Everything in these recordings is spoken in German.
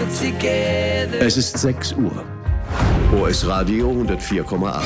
Es ist 6 Uhr. OS Radio 104,8.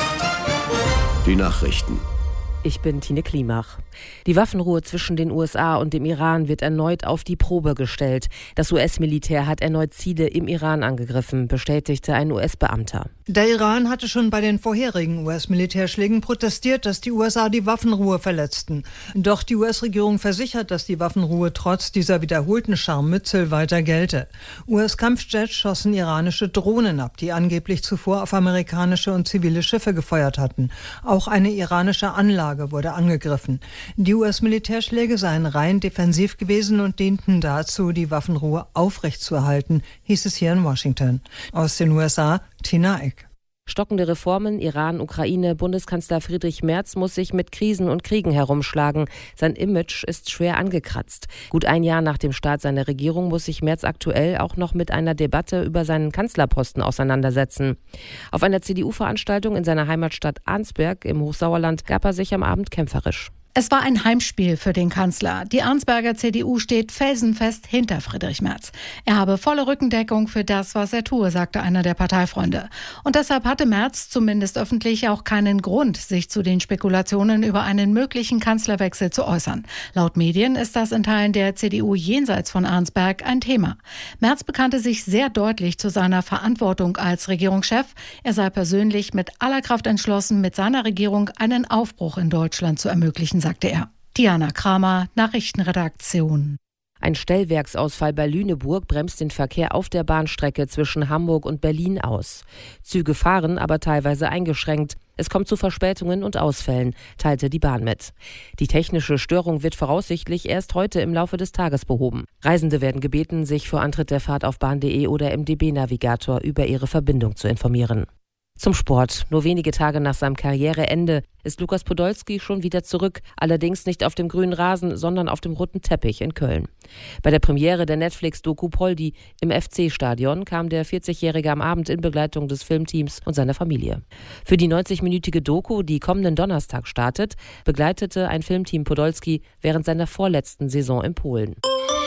Die Nachrichten. Ich bin Tine Klimach. Die Waffenruhe zwischen den USA und dem Iran wird erneut auf die Probe gestellt. Das US-Militär hat erneut Ziele im Iran angegriffen, bestätigte ein US-Beamter. Der Iran hatte schon bei den vorherigen US-Militärschlägen protestiert, dass die USA die Waffenruhe verletzten. Doch die US-Regierung versichert, dass die Waffenruhe trotz dieser wiederholten Scharmützel weiter gelte. US-Kampfjets schossen iranische Drohnen ab, die angeblich zuvor auf amerikanische und zivile Schiffe gefeuert hatten. Auch eine iranische Anlage wurde angegriffen. Die US-Militärschläge seien rein defensiv gewesen und dienten dazu, die Waffenruhe aufrechtzuerhalten, hieß es hier in Washington. Aus den USA, Tina Eck. Stockende Reformen, Iran, Ukraine, Bundeskanzler Friedrich Merz muss sich mit Krisen und Kriegen herumschlagen. Sein Image ist schwer angekratzt. Gut ein Jahr nach dem Start seiner Regierung muss sich Merz aktuell auch noch mit einer Debatte über seinen Kanzlerposten auseinandersetzen. Auf einer CDU-Veranstaltung in seiner Heimatstadt Arnsberg im Hochsauerland gab er sich am Abend kämpferisch. Es war ein Heimspiel für den Kanzler. Die Arnsberger CDU steht felsenfest hinter Friedrich Merz. Er habe volle Rückendeckung für das, was er tue, sagte einer der Parteifreunde. Und deshalb hatte Merz zumindest öffentlich auch keinen Grund, sich zu den Spekulationen über einen möglichen Kanzlerwechsel zu äußern. Laut Medien ist das in Teilen der CDU jenseits von Arnsberg ein Thema. Merz bekannte sich sehr deutlich zu seiner Verantwortung als Regierungschef. Er sei persönlich mit aller Kraft entschlossen, mit seiner Regierung einen Aufbruch in Deutschland zu ermöglichen, sagte er. Diana Kramer, Nachrichtenredaktion. Ein Stellwerksausfall bei Lüneburg bremst den Verkehr auf der Bahnstrecke zwischen Hamburg und Berlin aus. Züge fahren, aber teilweise eingeschränkt. Es kommt zu Verspätungen und Ausfällen, teilte die Bahn mit. Die technische Störung wird voraussichtlich erst heute im Laufe des Tages behoben. Reisende werden gebeten, sich vor Antritt der Fahrt auf bahn.de oder im DB-Navigator über ihre Verbindung zu informieren. Zum Sport. Nur wenige Tage nach seinem Karriereende ist Lukas Podolski schon wieder zurück, allerdings nicht auf dem grünen Rasen, sondern auf dem roten Teppich in Köln. Bei der Premiere der Netflix-Doku Poldi im FC-Stadion kam der 40-Jährige am Abend in Begleitung des Filmteams und seiner Familie. Für die 90-minütige Doku, die kommenden Donnerstag startet, begleitete ein Filmteam Podolski während seiner vorletzten Saison in Polen.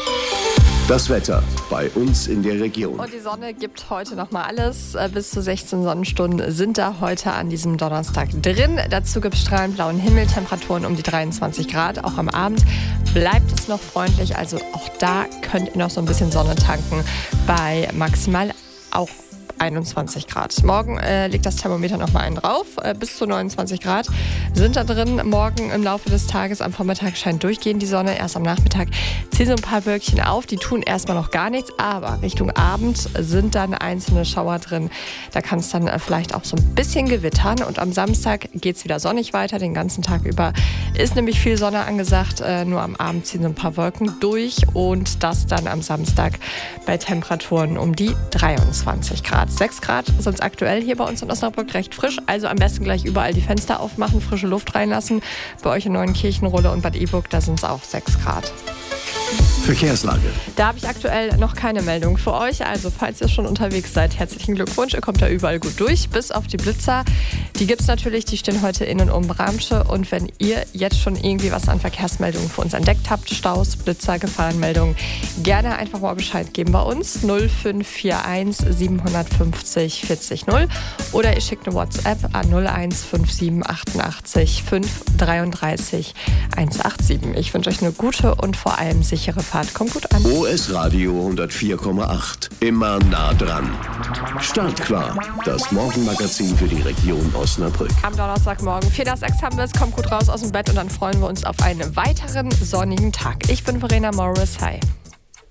Das Wetter bei uns in der Region. Und die Sonne gibt heute nochmal alles. Bis zu 16 Sonnenstunden sind da heute an diesem Donnerstag drin. Dazu gibt es strahlend blauen Himmel, Temperaturen um die 23 Grad. Auch am Abend bleibt es noch freundlich. Also auch da könnt ihr noch so ein bisschen Sonne tanken bei maximal auch 21 Grad. Morgen legt das Thermometer nochmal einen drauf. Bis zu 29 Grad sind da drin. Morgen im Laufe des Tages, am Vormittag scheint durchgehend die Sonne. Erst am Nachmittag ziehen so ein paar Wölkchen auf. Die tun erstmal noch gar nichts, aber Richtung Abend sind dann einzelne Schauer drin. Da kann es dann vielleicht auch so ein bisschen gewittern. Und am Samstag geht es wieder sonnig weiter. Den ganzen Tag über ist nämlich viel Sonne angesagt. Nur am Abend ziehen so ein paar Wolken durch. Und das dann am Samstag bei Temperaturen um die 23 Grad. 6 Grad sind es aktuell hier bei uns in Osnabrück, recht frisch. Also am besten gleich überall die Fenster aufmachen, frische Luft reinlassen. Bei euch in Neuenkirchenrolle und Bad Iburg, da sind es auch 6 Grad. Verkehrslage. Da habe ich aktuell noch keine Meldung für euch. Also falls ihr schon unterwegs seid, herzlichen Glückwunsch. Ihr kommt da überall gut durch, bis auf die Blitzer. Die gibt es natürlich, die stehen heute in und um Bramsche. Und wenn ihr jetzt schon irgendwie was an Verkehrsmeldungen für uns entdeckt habt, Staus, Blitzer, Gefahrenmeldungen, gerne einfach mal Bescheid geben bei uns. 0541 750 40 0. Oder ihr schickt eine WhatsApp an 0157 88 533 187. Ich wünsche euch eine gute und vor allem sichere Fahrt. Kommt gut an. OS Radio 104,8. Immer nah dran. Startklar. Das Morgenmagazin für die Region Osnabrück. Am Donnerstagmorgen 4 nach 6 haben wir es. Kommt gut raus aus dem Bett und dann freuen wir uns auf einen weiteren sonnigen Tag. Ich bin Verena Morris. Hi.